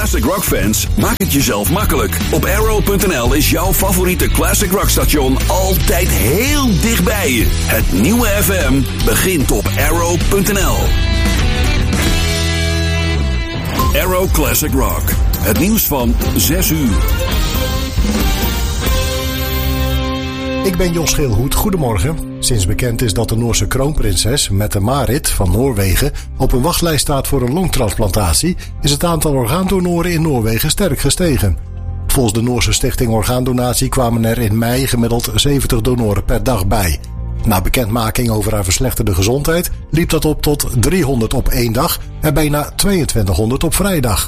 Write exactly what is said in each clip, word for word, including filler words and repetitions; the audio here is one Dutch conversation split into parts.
classic rock fans, maak het jezelf makkelijk. Op arrow punt n l is jouw favoriete classic rock station altijd heel dichtbij je. Het nieuwe F M begint op arrow punt n l. Arrow Classic Rock. Het nieuws van zes uur. Ik ben Jos Geelhoed, goedemorgen. Sinds bekend is dat de Noorse kroonprinses Mette-Marit van Noorwegen op een wachtlijst staat voor een longtransplantatie, is het aantal orgaandonoren in Noorwegen sterk gestegen. Volgens de Noorse Stichting Orgaandonatie kwamen er in mei gemiddeld zeventig donoren per dag bij. Na bekendmaking over haar verslechterde gezondheid liep dat op tot driehonderd op één dag en bijna tweeëntwintighonderd op vrijdag.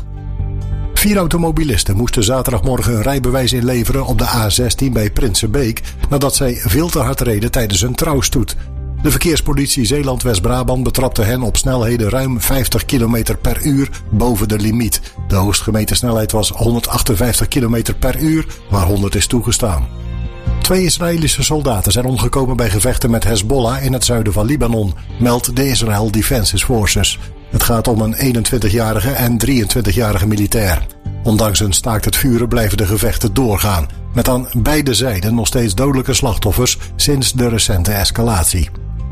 Vier automobilisten moesten zaterdagmorgen een rijbewijs inleveren op de A zestien bij Prinsenbeek nadat zij veel te hard reden tijdens een trouwstoet. De verkeerspolitie Zeeland-West-Brabant betrapte hen op snelheden ruim vijftig kilometer per uur boven de limiet. De hoogst gemeten snelheid was honderdachtenvijftig kilometer per uur, waar honderd is toegestaan. Twee Israëlische soldaten zijn omgekomen bij gevechten met Hezbollah in het zuiden van Libanon, meldt de Israel Defense Forces. Het gaat om een eenentwintigjarige en drieëntwintigjarige militair. Ondanks een staakt het vuren blijven de gevechten doorgaan, met aan beide zijden nog steeds dodelijke slachtoffers sinds de recente escalatie.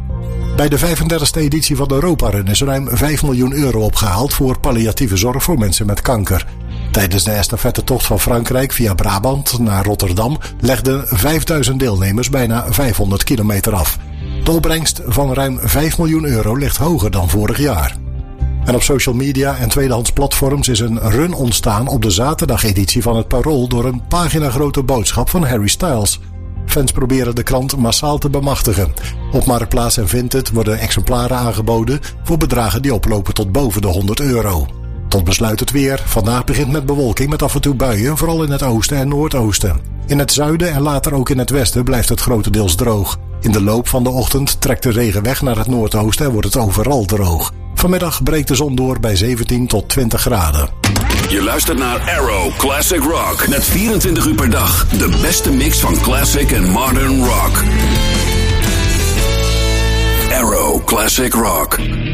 Bij de vijfendertigste editie van de Europa-run is ruim vijf miljoen euro opgehaald voor palliatieve zorg voor mensen met kanker. Tijdens de estafettetocht van Frankrijk via Brabant naar Rotterdam legden vijfduizend deelnemers bijna vijfhonderd kilometer af. De opbrengst van ruim vijf miljoen euro ligt hoger dan vorig jaar. En op social media en tweedehands platforms is een run ontstaan op de zaterdageditie van het Parool door een paginagrote boodschap van Harry Styles. Fans proberen de krant massaal te bemachtigen. Op Marktplaats en Vinted worden exemplaren aangeboden voor bedragen die oplopen tot boven de honderd euro. Tot besluit het weer. Vandaag begint met bewolking met af en toe buien, vooral in het oosten en noordoosten. In het zuiden en later ook in het westen blijft het grotendeels droog. In de loop van de ochtend trekt de regen weg naar het noordoosten en wordt het overal droog. Vanmiddag breekt de zon door bij zeventien tot twintig graden. Je luistert naar Arrow Classic Rock. Met vierentwintig uur per dag de beste mix van classic en modern rock. Arrow Classic Rock.